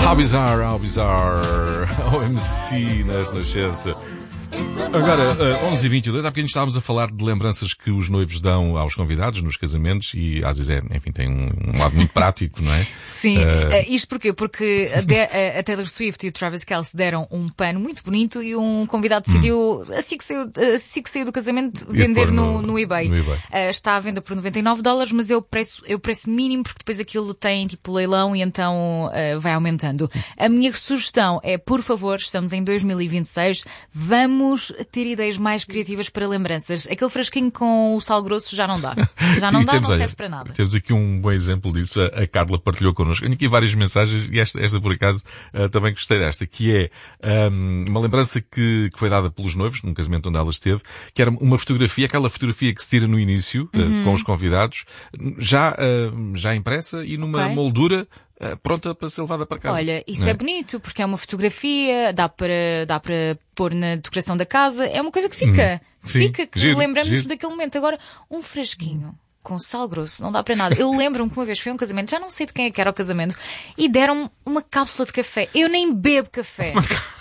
How bizarre, OMC na Renascença. Agora, 11h22, há bocadinho estávamos a falar de lembranças que os noivos dão aos convidados nos casamentos e às vezes enfim, tem um lado muito prático, não é? Sim, isto porquê? Porque a Taylor Swift e o Travis Kelce deram um pano muito bonito e um convidado decidiu, assim que saiu do casamento, vender no eBay. Está à venda por $99, mas é o preço mínimo, porque depois aquilo tem tipo leilão e então vai aumentando. A minha sugestão é, por favor, estamos em 2026, vamos ter ideias mais criativas para lembranças. Aquele frasquinho com o sal grosso já não dá. Já não dá, não serve para nada. Temos aqui um bom exemplo disso. A Carla partilhou connosco. Tenho aqui várias mensagens e esta por acaso, também gostei desta, que é uma lembrança que foi dada pelos noivos, num casamento onde ela esteve, que era uma fotografia, aquela fotografia que se tira no início, com os convidados, já impressa e numa moldura pronta para ser levada para casa. Olha, isso é bonito, porque é uma fotografia, dá para pôr na decoração da casa, é uma coisa que fica. Fica, que lembramos daquele momento. Agora, um frasquinho com sal grosso, não dá para nada. Eu lembro-me que uma vez foi um casamento, já não sei de quem é que era o casamento, e deram uma cápsula de café. Eu nem bebo café.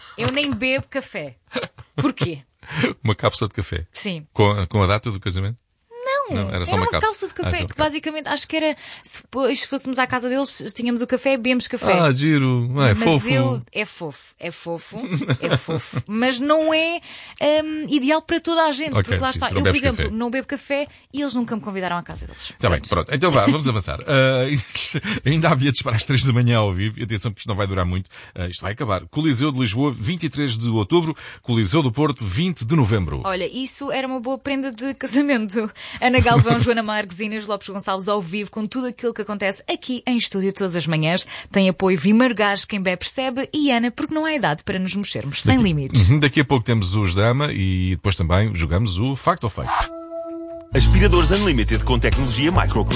Porquê? Uma cápsula de café? Sim. Com a data do casamento? Não, era uma cápsula de café, que basicamente, acho que era, se fôssemos à casa deles, tínhamos o café, bebemos café. Giro, é fofo. É fofo, mas não é ideal para toda a gente, porque lá está, eu, por exemplo, não bebo café e eles nunca me convidaram à casa deles. Está bem, pronto. Então vamos avançar. Ainda há bilhetes para as 3 da manhã ao vivo, e atenção que isto não vai durar muito, isto vai acabar. Coliseu de Lisboa, 23 de outubro, Coliseu do Porto, 20 de novembro. Olha, isso era uma boa prenda de casamento. Ana Galvão, Joana Marques e Inês Lopes Gonçalves ao vivo com tudo aquilo que acontece aqui em estúdio todas as manhãs. Tem apoio Vimargás, quem bebe percebe, e Ana, porque não há idade para nos mexermos, sem limites. Daqui a pouco temos os Dama e depois também jogamos o Facto ou Fake. Aspiradores Unlimited com tecnologia Micro